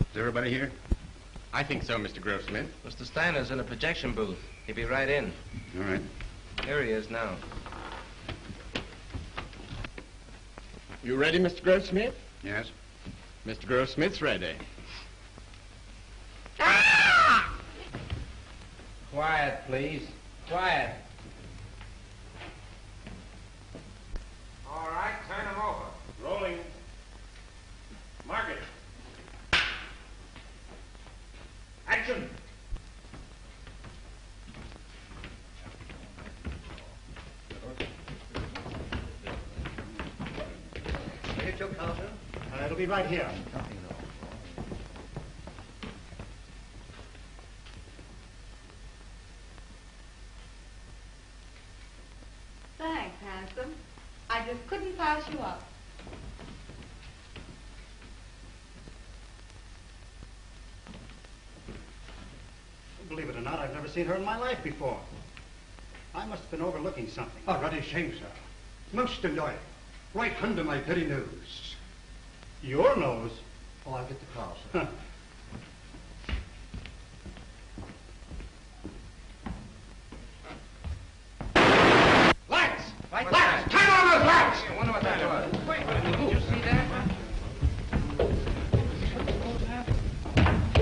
Is everybody here? I think so, Mr. Grossmith. Mr. Steiner's in a projection booth. He'll be right in. All right. Here he is now. You ready, Mr. Grossmith? Yes? Mr. Grossmith's ready. Quiet, please. Quiet. All right, turn him over. Rolling. Mark it. Action. Take your counter. It'll be right here. Thanks, handsome. I just couldn't pass you up. Believe it or not, I've never seen her in my life before. I must have been overlooking something. Oh, ruddy shame, sir. Most annoying. Right under my very nose. Your nose? Oh, I'll get the car, sir. Lights! Right Lights! Turn on those lights!